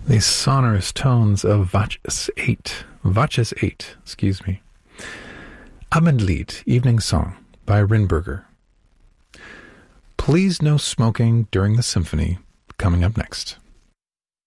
The sonorous tones of Watches 8. Watches 8, excuse me. Abendlied, Evening Song by Rinberger. Please no smoking during the symphony, coming up next.